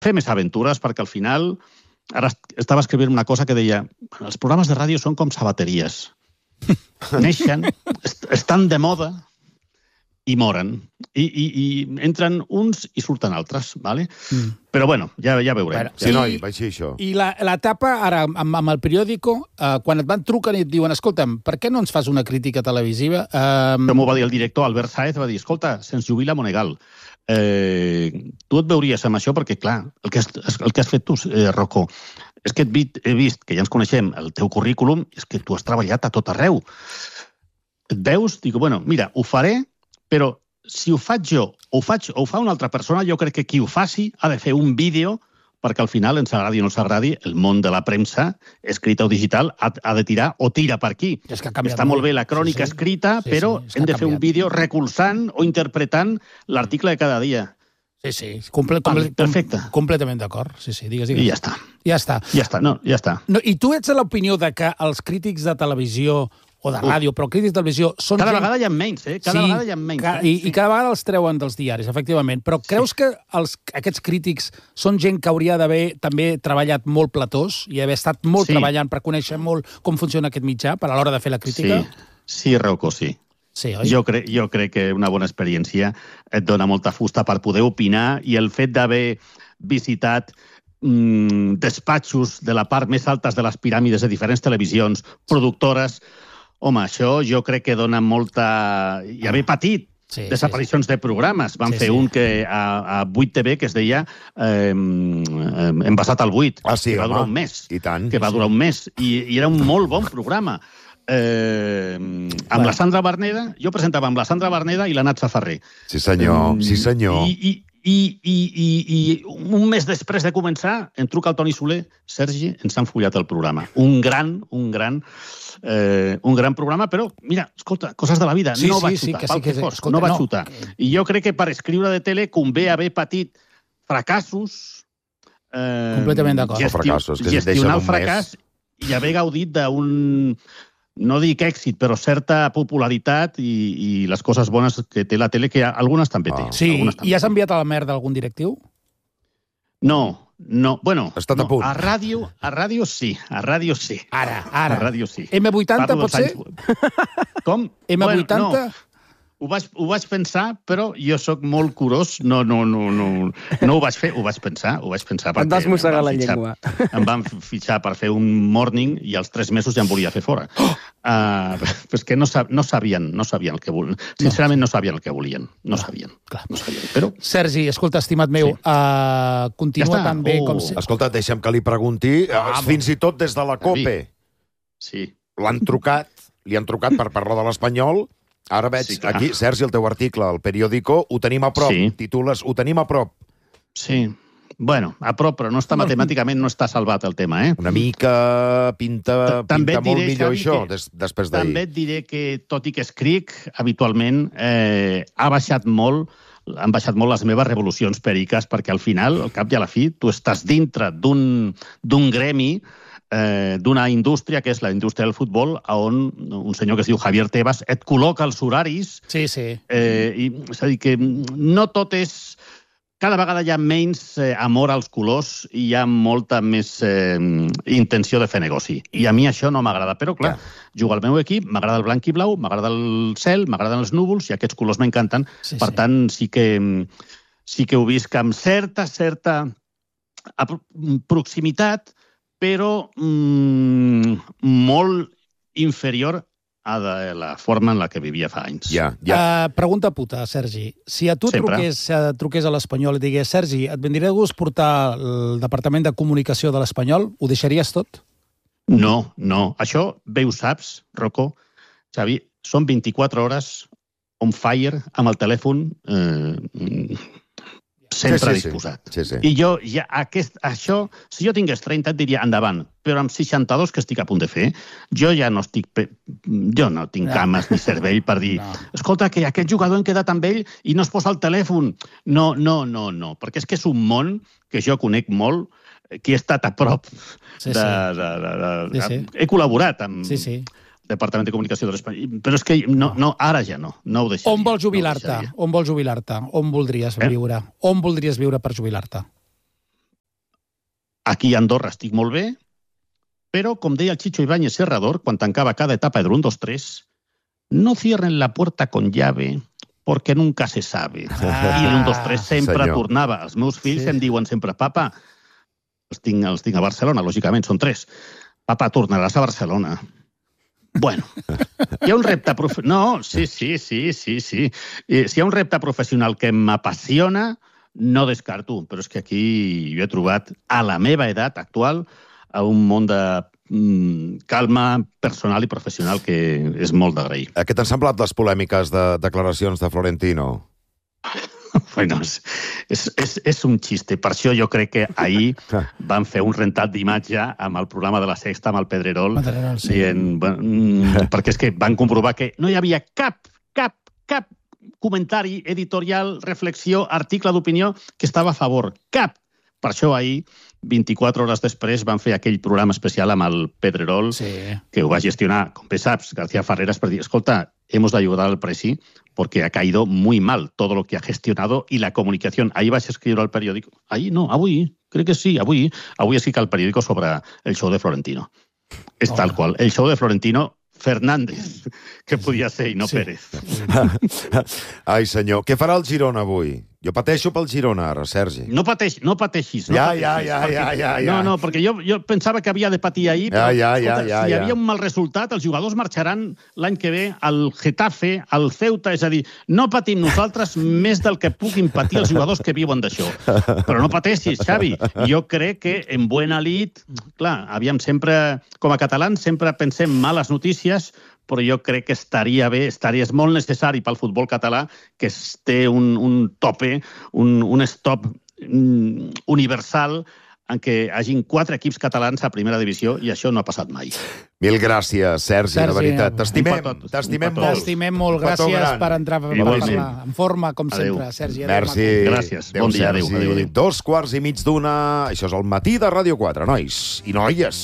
fer més aventures, perquè al final... Ara estava escrivint una cosa que deia els programes de ràdio són com sabateries. Neixen, estan de moda i moren. I entren uns i surten altres, ¿vale? Però bueno, ja veurem. Sí, noi, vaig ser això. I l'etapa, ara, amb el periòdico, quan et van trucar i et diuen escolta'm, per què no ens fas una crítica televisiva? Però m'ho va dir el director, Albert Sáez, va dir, escolta, se'ns jubila Monegal. Tu et veuries amb això perquè, clar, el que has fet tu, Rocco, és que he vist, que ja ens coneixem, el teu currículum, és que tu has treballat a tot arreu. Et veus? Dic, bueno, mira, ho faré, però si ho faig jo, o ho fa una altra persona, jo crec que qui ho faci ha de fer un vídeo perquè al final, ens agradi o no s'agradi, el món de la premsa, escrita o digital, ha de tirar o tira per aquí. Està molt bé la crònica escrita, però hem de fer un vídeo recolzant o interpretant l'article de cada dia. Sí, perfecte. Completament d'acord. Sí, digues. I ja està. Ja està. I tu ets de l'opinió de que els crítics de televisió o de ràdio, però crítics de televisió són Cada vegada hi ha menys, Cada vegada hi ha menys. I cada vegada els treuen dels diaris, efectivament. Però creus que aquests crítics són gent que hauria d'haver també treballat molt platós i haver estat molt treballant per conèixer molt com funciona aquest mitjà per a l'hora de fer la crítica? Sí, Rocco, sí. Sí, oi? Jo crec que una bona experiència et dona molta fusta per poder opinar i el fet d'haver visitat despatxos de la part més altes de les piràmides de diferents televisions, productores... Home, això jo crec que dona molta... I haver patit desaparicions de programes. Van fer un que a 8TV que es deia Envasat al 8, que va durar un mes. I tant. Que va durar un mes. I era un molt bon programa. Amb la Sandra Berneda, jo presentava amb la Sandra Berneda i la Natza Ferrer. Sí, senyor. I un mes després de començar, em truca el Toni Soler, Sergi, ens han fullat el programa. Un gran programa, però, mira, escolta, coses de la vida, no va xutar, no va xutar. I jo crec que per escriure de tele convé haver patit fracassos, completament d'acord. Gestionar el fracàs i haver gaudit d'un... No dic èxit, però certa popularitat i les coses bones que té la tele, que algunes també té. Sí, i has enviat a la merda algun directiu? No, bueno, estat a punt. A ràdio sí. Ara. A ràdio sí. M80 pot ser? Com? M80? No. Ho vaig pensar, però jo sóc molt curós. No ho vaig fer, ho vaig pensar. Et vas mossegar la llengua. Em van fitxar per fer un morning i als 3 mesos ja em volia fer fora. Però és que no sabien el que volien. Sincerament, no sabien el que volien. No sabien. Però... Sergi, escolta, estimat meu, continua tan bé com... Escolta, deixa'm que li pregunti, fins i tot des de la COPE. Sí. Li han trucat per parlar de l'Espanyol. Ara veig aquí, Sergi, el teu article, el periòdico, ho tenim a prop. Titules, ho tenim a prop. Sí. Bueno, a prop, però no està matemàticament, no està salvat el tema, Una mica pinta molt millor això, després d'ahir. També et diré que, tot i que escric, habitualment han baixat molt les meves revolucions periques, perquè al final, al cap i a la fi, tu estàs dintre d'un gremi, d'una indústria, que és la indústria del futbol, on un senyor que es diu Javier Tebas et col·loca els horaris. Sí. És a dir, que no tot és... Cada vegada hi ha menys amor als colors i hi ha molta més intenció de fer negoci. I a mi això no m'agrada. Però, clar, jugo al meu equip, m'agrada el blanc i blau, m'agrada el cel, m'agraden els núvols, i aquests colors m'encanten. Per tant, sí que ho visc amb certa proximitat, però molt inferior a la forma en la que vivia fa anys. Pregunta puta, Sergi. Si a tu truqués a l'Espanyol i digués, Sergi, et vendria de gust portar el Departament de Comunicació de l'Espanyol, ho deixaries tot? No. Això bé ho saps, Rocco. Xavi, són 24 hores on fire amb el telèfon sempre disposat. I jo, això, si jo tingués 30, et diria endavant, però amb 62 que estic a punt de fer, jo no tinc cames ni cervell per dir, escolta, que aquest jugador hem quedat amb ell i no es posa el telèfon. No, perquè és que és un món que jo conec molt, que he estat a prop he col·laborat amb... Departament de Comunicació de l'Espanyol. Però és que ara ja no ho deixaria. On vols jubilar-te? On voldries viure? On voldries viure per jubilar-te? aquí a Andorra estic molt bé, però, com deia el Chicho Ibáñez Serrador, quan tancava cada etapa del 1-2-3, no cierren la puerta con llave porque nunca se sabe. I el 1-2-3 sempre tornava. Els meus fills em diuen sempre, papa, els tinc a Barcelona, lògicament, són 3. Papa, tornaràs a Barcelona. Bueno, hi ha un repte professional... No, sí. Si hi ha un repte professional que m'apassiona, no descarto, però és que aquí jo he trobat, a la meva edat actual, a un món de calma personal i professional que és molt d'agrair. Què t'han semblat les polèmiques de declaracions de Florentino? Bueno, és un xiste. Per això jo crec que ahir van fer un rentat d'imatge amb el programa de la Sexta, amb el Pedrerol, perquè és que van comprovar que no hi havia cap comentari editorial, reflexió, article d'opinió que estava a favor. Cap! Per això ahir, 24 hores després, van fer aquell programa especial amb el Pedrerol, que ho va gestionar, com bé saps, García Farreras, per dir, escolta, hemos de ayudar al presi porque ha caído muy mal todo lo que ha gestionado y la comunicación. Ahí vas a escriure al periòdico. Ahí no, avui, crec que sí, avui escric al periòdico sobre el show de Florentino. És tal qual. El show de Florentino Fernández, que podia ser i no Pérez. Ai, senyor. Què farà el Girona avui? Jo pateixo pel Girona ara, Sergi. No pateixis. Ja. No, perquè jo pensava que havia de patir ahir, però si hi havia un mal resultat, els jugadors marxaran l'any que ve al Getafe, al Ceuta, és a dir, no patim nosaltres més del que puguin patir els jugadors que viuen d'això. Però no pateixis, Xavi. Jo crec que en buena lid, clar, aviam, sempre, com a catalans, sempre pensem males notícies, però jo crec que estaria bé, és molt necessari pel futbol català que es té un tope, un stop universal en què hagin 4 equips catalans a primera divisió i això no ha passat mai. Mil gràcies, Sergi, de veritat. T'estimem molt. T'estimem molt. Gràcies per entrar a parlar en forma, com sempre, Sergi. Merci. Gràcies. Bon dia. Adéu. 2:15. Això és el matí de Ràdio 4, nois i noies.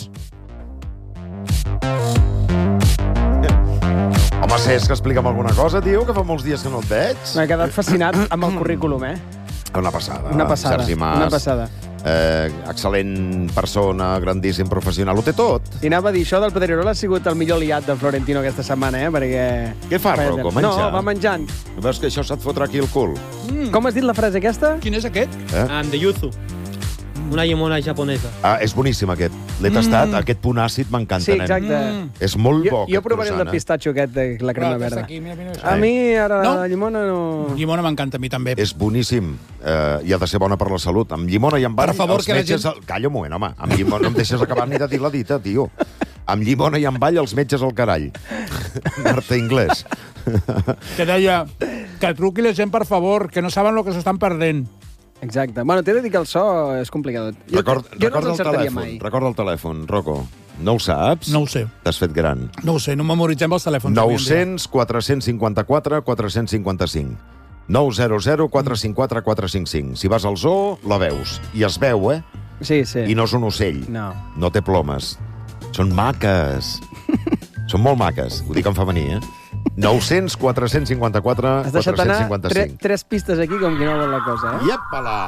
Home, Cesc, explica'm alguna cosa, tio, que fa molts dies que no et veig. M'he quedat fascinat amb el currículum, Una passada. Sergi Mas. Una passada. Excel·lent persona, grandíssim professional, ho té tot. I anava a dir, això del Pedrerol ha sigut el millor liat de Florentino aquesta setmana, perquè... Què fa, Rocco? Menjar? No, va menjant. Veus que això se't fotrà aquí el cul? Com has dit la frase aquesta? Quin és aquest? De yuzu. Una llimona japonesa. És boníssim, aquest. L'he tastat, aquest punt àcid m'encanta, nen. Sí, exacte. És molt bo, Jo provaré el de pistatxo aquest, de la crema verda. A mi, ara, la llimona no... Llimona m'encanta, a mi també. És boníssim. I ha de ser bona per la salut. Amb llimona i amb all, els metges... Calla un moment, home. Amb llimona no em deixes acabar ni de dir la dita, tio. Amb llimona i amb all, els metges al carall. Marta Inglés. Que deia que truqui la gent, per favor, que no saben el que s'estan perdent. Exacte. Bueno, t'he de dir que el so és complicat. Recorda el telèfon, Rocco. No ho saps? No ho sé. T'has fet gran. No ho sé, no memoritzem els telèfons. 900 454 455. 900 454 455. Si vas al zoo, la veus. I es veu, Sí. I no és un ocell. No té plomes. Són maques. Són molt maques. Ho dic en femení, 900 454 455. Has deixat anar 3 pistes aquí com qui no vol la cosa, Iepala!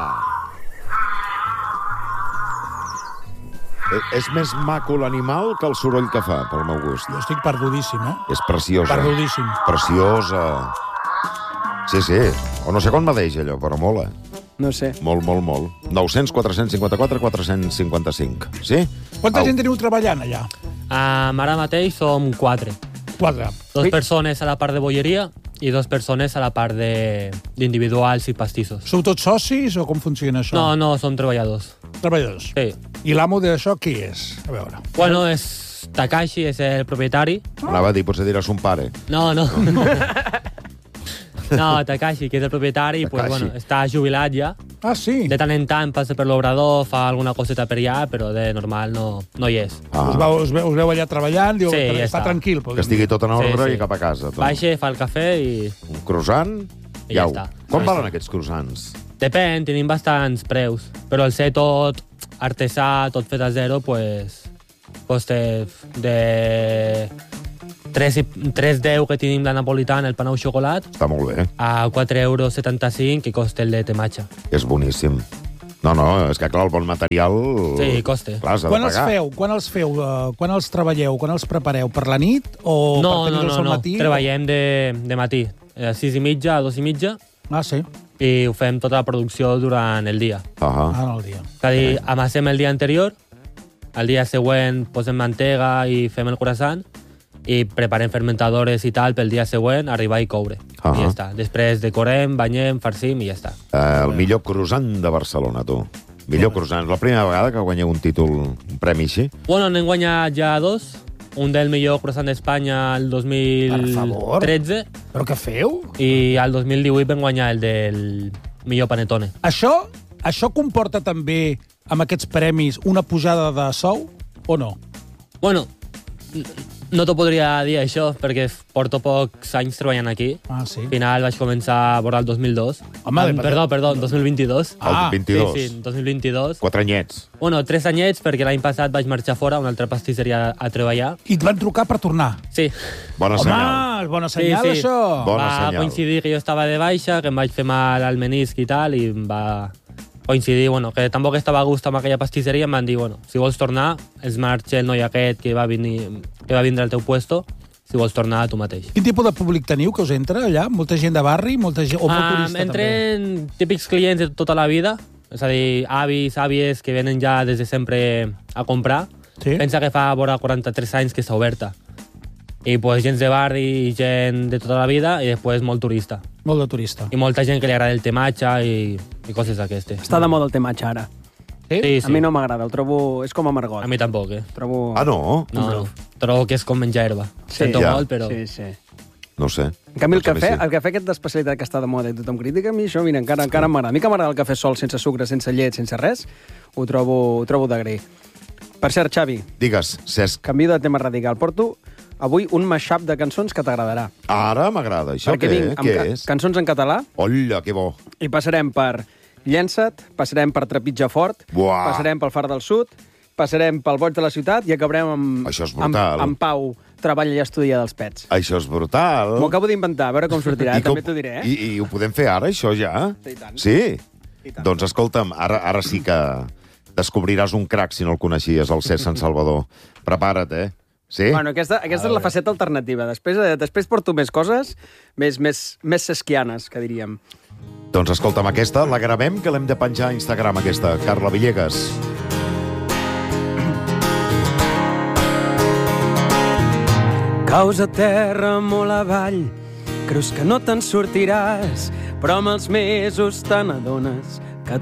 És més maco l'animal que el soroll que fa, pel meu gust. Jo estic perdudíssim, És preciosa. Perdudíssim. Preciosa. Sí. O no sé quan m'adeix allò, però mola. No sé. Molt. 900 454 455. Sí? Quanta gent teniu treballant allà? Ara mateix som 4. 4. 2 persones a la part de bolleria i 2 persones a la part d'individuals i pastissos. Sou tots socis o com funciona això? No, som treballadors. Treballadors? Sí. I l'amo d'això qui és? A veure. Bueno, és Takashi, és el propietari. Anava a dir, potser diràs un pare. No. No, Takashi, que és el propietari, pues, bueno, està jubilat ja. Ah, sí? De tant en tant passa per l'obrador, fa alguna coseta per allà, però de normal no hi és. Us veu allà treballant, diu, sí, que està tranquil. Que estigui tot en ordre i cap a casa. Baixa, fa el cafè i... Un croissant i ja està. Com valen aquests croissants? Depèn, tenim bastants preus, però el ser tot artesà, tot fet a zero, pues, costa de 3,10 que tenim la napolitana, el panau xocolat. Està molt bé. A 4,75 € que costa el de tematge. És boníssim. No, és que, clar, el bon material... Sí, costa. Clar, s'ha de pagar. Quan els feu? Quan els treballeu? Quan els prepareu? Per la nit o per tenir-los al matí? No, treballem de matí. A 6:30, a 2:30. Ah, sí. I ho fem tota la producció durant el dia. En el dia. És a dir, amassem el dia anterior, el dia següent posem mantega i fem el croissant, i preparem fermentadores i tal pel dia següent, arribar i coure. I ja està. Després decorem, banyem, farcim i ja està. El millor croissant de Barcelona, tu. Millor croissant. És la primera vegada que guanyeu un títol, un premi així? Bueno, n'hem guanyat ja 2. Un del millor croissant d'Espanya el 2013. Però què feu? I al 2018 vam guanyar el del millor panetone. Això comporta també, amb aquests premis, una pujada de sou o no? Bueno, no t'ho podria dir això, perquè porto pocs anys treballant aquí. Ah, sí? Al final vaig començar a veure el 2002. Perdó, 2022. El 22. Sí, 2022. 4 anyets. Bueno, 3 anyets, perquè l'any passat vaig marxar fora a una altra pastisseria a treballar. I et van trucar per tornar? Sí. Bona senyal. Home, bona senyal, això. Va coincidir que jo estava de baixa, que em vaig fer mal al menisc i tal, i em va coincidir, bueno, que tampoc estava a gust amb aquella pastisseria, em van dir, bueno, si vols tornar, es marxa el noi aquest que va vindre al teu puesto, si vols tornar tu mateix. Quin tipus de públic teniu que us entra allà? Molta gent de barri? Molta gent, o molt turista entren també? Típics clients de tota la vida, és a dir, avis, àvies que venen ja des de sempre a comprar. Sí? Pensa que fa vora 43 anys que està oberta. I pues, gent de barri, gent de tota la vida, i després molt turista. Molt de turista. I molta gent que li agrada el tematge i coses d'aquestes. Està de moda el tematge ara. Sí? A mi no m'agrada, el trobo... És com amargot. A mi tampoc, Trobo... Ah, no? No. Trobo que és com menjar herba. Sento molt, però... Sí. No sé. En canvi, el cafè aquest d'especialitat que està de moda i tothom critica, a mi això, mira, encara m'agrada. A mi que m'agrada el cafè sol, sense sucre, sense llet, sense res, ho trobo d'agrair. Per cert, Xavi. Digues, Cesc. Canvio de tema radical. Porto avui un mashup de cançons que t'agradarà. Ara m'agrada. Això què és? Cançons en català. Olla, que bo. I passarem per Llença't, passarem per Trepitja Fort, passarem pel Far del Sud, passarem pel Boig de la Ciutat i acabarem amb Pau, Treballa i Estudia dels Pets. Això és brutal. M'ho acabo d'inventar, a veure com sortirà, també t'ho diré. I ho podem fer ara, això, ja? I tant. Sí? Doncs escolta'm, ara sí que descobriràs un crac si no el coneixies, el Cesc Sant Salvador. Prepara't, Sí? Bueno, aquesta és la faceta alternativa. Després porto més coses, més sesquianes, que diríem. Doncs escolta'm, aquesta la gravem, que l'hem de penjar a Instagram, aquesta. Carla Villegas. Caus a terra molt avall, creus que no te'n sortiràs, però amb els mesos te n'adones